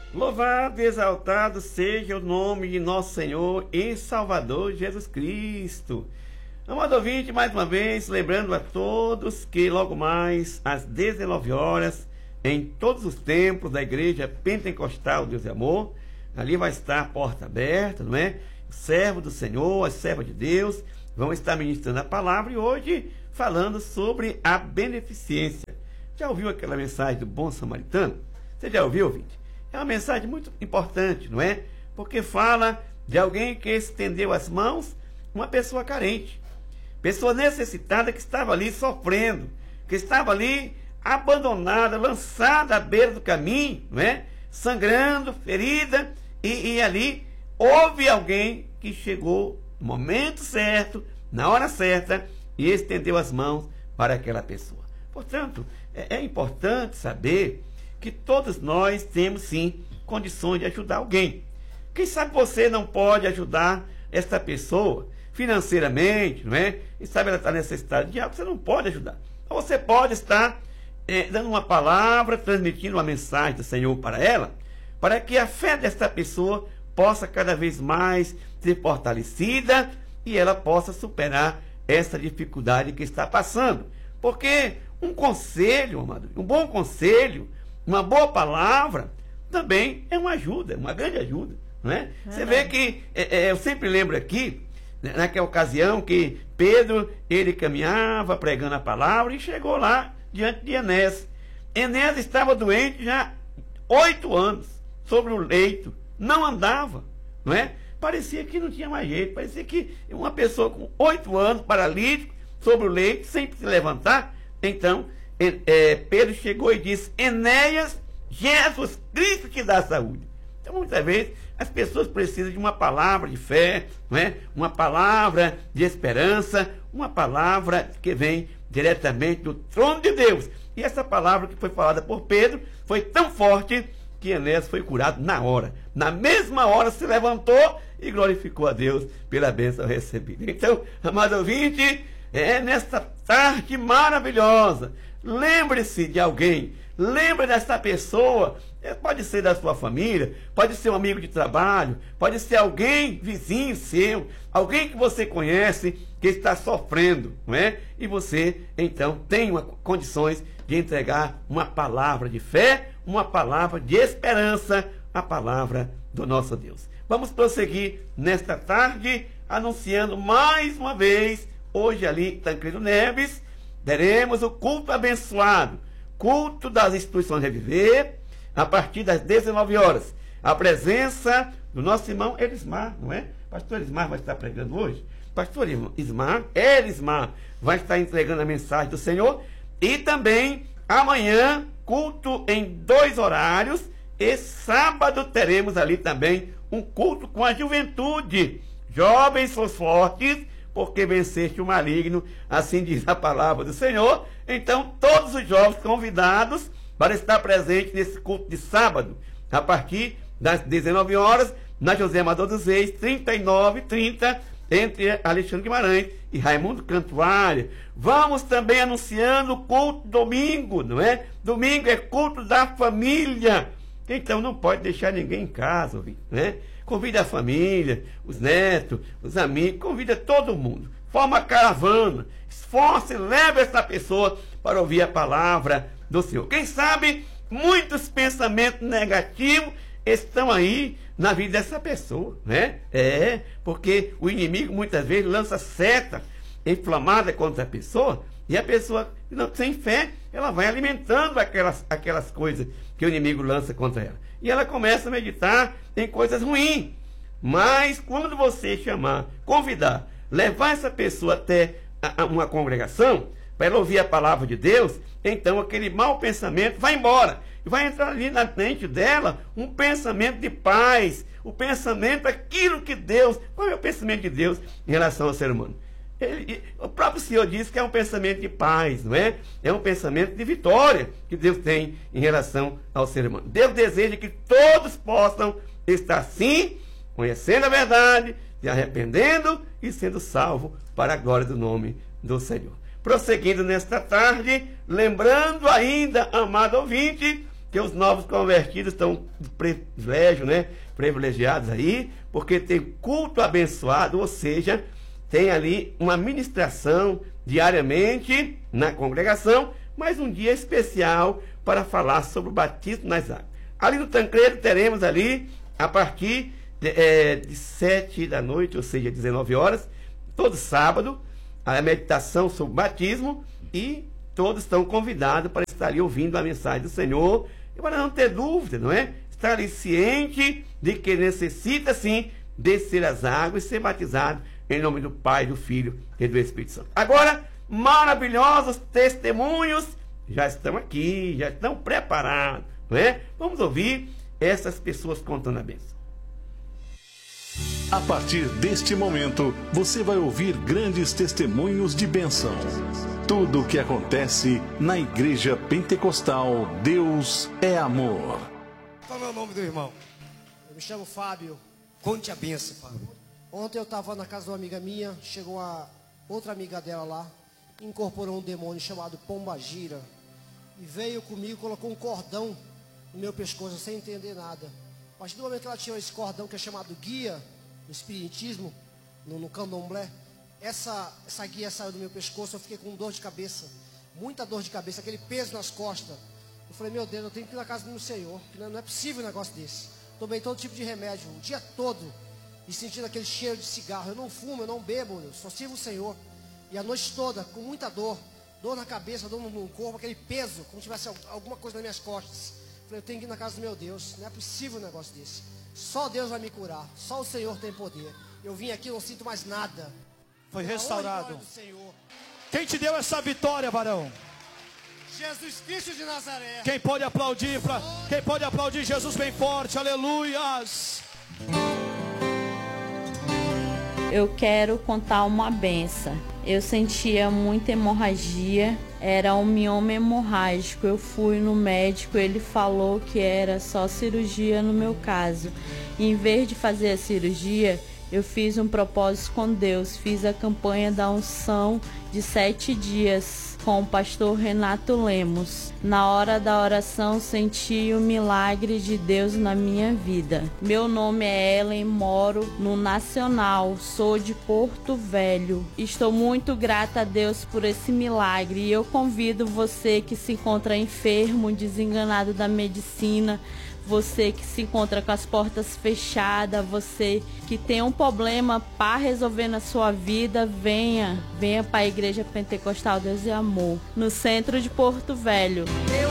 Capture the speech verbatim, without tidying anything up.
Louvado e exaltado seja o nome de nosso Senhor e Salvador Jesus Cristo. Amado ouvinte, mais uma vez, lembrando a todos que logo mais às dezenove horas, em todos os templos da Igreja Pentecostal Deus e Amor, ali vai estar a porta aberta, não é? O servo do Senhor, a serva de Deus, vão estar ministrando a palavra e hoje falando sobre a beneficência. Já ouviu aquela mensagem do bom samaritano? Você já ouviu, ouvinte? É uma mensagem muito importante, não é? Porque fala de alguém que estendeu as mãos, uma pessoa carente, pessoa necessitada que estava ali sofrendo, que estava ali abandonada, lançada à beira do caminho, não é? Sangrando, ferida, e, e ali houve alguém que chegou no momento certo, na hora certa, e estendeu as mãos para aquela pessoa. Portanto, é, é importante saber que todos nós temos sim condições de ajudar alguém. Quem sabe você não pode ajudar esta pessoa financeiramente, não é? E sabe ela está necessitada de algo, você não pode ajudar. Ou você pode estar é, dando uma palavra, transmitindo uma mensagem do Senhor para ela, para que a fé desta pessoa possa cada vez mais ser fortalecida e ela possa superar essa dificuldade que está passando. Porque um conselho, amado, um bom conselho, uma boa palavra também é uma ajuda, uma grande ajuda, não é? É. Você vê que, é, é, eu sempre lembro aqui, né, naquela ocasião que Pedro, ele caminhava pregando a palavra e chegou lá diante de Enéas. Enéas estava doente já oito anos, sobre o leito, não andava, não é? Parecia que não tinha mais jeito, parecia que uma pessoa com oito anos, paralítico, sobre o leito, sem se levantar. Então, É, Pedro chegou e disse: Enéas, Jesus Cristo te dá saúde. Então, muitas vezes, as pessoas precisam de uma palavra de fé, não é? Uma palavra de esperança, uma palavra que vem diretamente do trono de Deus. E essa palavra que foi falada por Pedro foi tão forte que Enéas foi curado na hora. Na mesma hora se levantou e glorificou a Deus pela bênção recebida. Então, amado ouvinte, é nesta tarde maravilhosa, lembre-se de alguém, lembre dessa pessoa, pode ser da sua família, pode ser um amigo de trabalho, pode ser alguém vizinho seu, alguém que você conhece que está sofrendo, não é? E você, então, tem uma, condições de entregar uma palavra de fé, uma palavra de esperança, a palavra do nosso Deus. Vamos prosseguir nesta tarde, anunciando mais uma vez, hoje ali em Tancredo Neves, teremos o culto abençoado, culto das instituições Reviver, a partir das dezenove horas. A presença do nosso irmão Elismar, não é? Pastor Elismar vai estar pregando hoje. Pastor Elismar, Elismar, vai estar entregando a mensagem do Senhor. E também, amanhã, culto em dois horários. E sábado teremos ali também um culto com a juventude. Jovens, sois fortes, porque venceste o maligno, assim diz a palavra do Senhor. Então, todos os jovens convidados para estar presentes nesse culto de sábado, a partir das dezenove horas, na José Amador dos Reis, trinta e nove trinta, entre Alexandre Guimarães e Raimundo Cantuária. Vamos também anunciando o culto domingo, não é? Domingo é culto da família. Então, não pode deixar ninguém em casa, né? Convida a família, os netos, os amigos, convida todo mundo. Forma a caravana, esforce, leve essa pessoa para ouvir a palavra do Senhor. Quem sabe muitos pensamentos negativos estão aí na vida dessa pessoa, né? É, porque o inimigo muitas vezes lança seta inflamada contra a pessoa, e a pessoa, não, sem fé, ela vai alimentando aquelas, aquelas coisas que o inimigo lança contra ela. E ela começa a meditar em coisas ruins. Mas quando você chamar, convidar, levar essa pessoa até a, a uma congregação, para ela ouvir a palavra de Deus, então aquele mau pensamento vai embora. E vai entrar ali na mente dela um pensamento de paz, o pensamento, aquilo que Deus... Qual é o pensamento de Deus em relação ao ser humano? Ele, o próprio Senhor diz que é um pensamento de paz, não é? É um pensamento de vitória que Deus tem em relação ao ser humano. Deus deseja que todos possam estar assim, conhecendo a verdade, se arrependendo e sendo salvo para a glória do nome do Senhor. Prosseguindo nesta tarde, lembrando ainda, amado ouvinte, que os novos convertidos estão de privilégio, né? Privilegiados aí, porque tem culto abençoado, ou seja, tem ali uma ministração diariamente na congregação, mas um dia especial para falar sobre o batismo nas águas. Ali no Tancredo teremos ali, a partir de, é, de sete da noite, ou seja, dezenove horas, todo sábado, a meditação sobre o batismo, e todos estão convidados para estar ali ouvindo a mensagem do Senhor, e para não ter dúvida, não é? Estar ali ciente de que necessita sim descer as águas e ser batizado em nome do Pai, do Filho e do Espírito Santo. Agora, maravilhosos testemunhos já estão aqui, já estão preparados, não é? Vamos ouvir essas pessoas contando a bênção. A partir deste momento, você vai ouvir grandes testemunhos de bênção. Tudo o que acontece na Igreja Pentecostal Deus é Amor. Qual é o nome do irmão? Eu me chamo Fábio. Conte a bênção, Fábio. Ontem eu estava na casa de uma amiga minha, chegou a outra amiga dela lá, incorporou um demônio chamado Pombagira e veio comigo, colocou um cordão no meu pescoço sem entender nada. A partir do momento que ela tinha esse cordão que é chamado guia, no espiritismo, no, no candomblé, essa, essa guia saiu do meu pescoço, eu fiquei com dor de cabeça, muita dor de cabeça, aquele peso nas costas. Eu falei, meu Deus, eu tenho que ir na casa do meu Senhor, não é possível um negócio desse. Tomei todo tipo de remédio, o dia todo, e sentindo aquele cheiro de cigarro. Eu não fumo, eu não bebo, eu só sirvo o Senhor. E a noite toda, com muita dor, dor na cabeça, dor no corpo, aquele peso, como se tivesse alguma coisa nas minhas costas. Eu falei, eu tenho que ir na casa do meu Deus, não é possível um negócio desse. Só Deus vai me curar, só o Senhor tem poder. Eu vim aqui, não sinto mais nada. Foi restaurado. Quem te deu essa vitória, varão? Jesus Cristo de Nazaré. Quem pode aplaudir? Pra... Quem pode aplaudir Jesus bem forte? Aleluias. Eu quero contar uma benção. Eu sentia muita hemorragia, era um mioma hemorrágico. Eu fui no médico, ele falou que era só cirurgia no meu caso. E em vez de fazer a cirurgia, eu fiz um propósito com Deus, fiz a campanha da unção de sete dias com o pastor Renato Lemos. Na hora da oração, senti o milagre de Deus na minha vida. Meu nome é Ellen, moro no Nacional, sou de Porto Velho. Estou muito grata a Deus por esse milagre e eu convido você que se encontra enfermo, desenganado da medicina, você que se encontra com as portas fechadas, você que tem um problema para resolver na sua vida, venha, venha para a Igreja Pentecostal Deus e Amor, no centro de Porto Velho.